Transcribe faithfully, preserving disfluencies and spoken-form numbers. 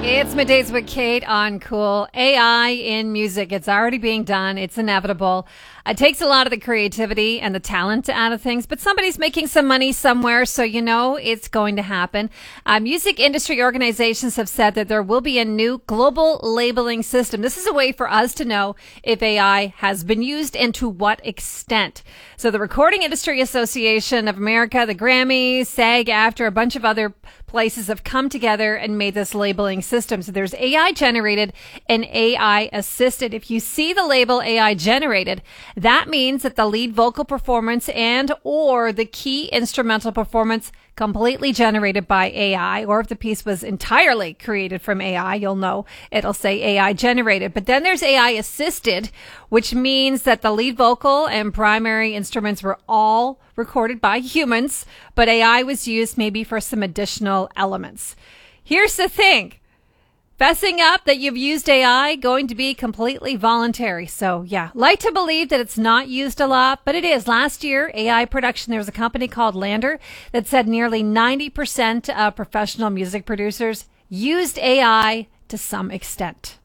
It's Middays with Kate on Cool. A I in music. It's already being done. It's inevitable. It takes a lot of the creativity and the talent out of things, but somebody's making some money somewhere, so you know it's going to happen. Uh, music industry organizations have said that there will be a new global labeling system. This is a way for us to know if A I has been used and to what extent. So the Recording Industry Association of America, the Grammys, SAG-AFTRA, a bunch of other places have come together and made this labeling system. So there's A I generated and A I assisted. If you see the label A I generated, that means that the lead vocal performance and or the key instrumental performance completely generated by A I, or if the piece was entirely created from A I, you'll know it'll say A I generated. But then there's A I assisted, which means that the lead vocal and primary instruments were all recorded by humans, but A I was used maybe for some additional elements. Here's the thing. Fessing up that you've used A I, going to be completely voluntary. So yeah, like to believe that it's not used a lot, but it is. Last year, A I production, there was a company called Lander that said nearly ninety percent of professional music producers used A I to some extent.